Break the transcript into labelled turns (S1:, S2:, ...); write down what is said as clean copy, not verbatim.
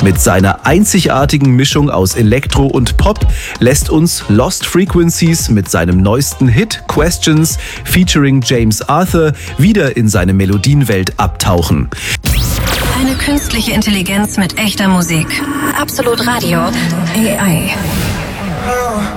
S1: Mit seiner einzigartigen Mischung aus Elektro und Pop lässt uns Lost Frequencies mit seinem neuesten Hit Questions featuring James Arthur wieder in seine Melodienwelt abtauchen.
S2: Eine künstliche Intelligenz mit echter Musik. Absolut Radio. AI.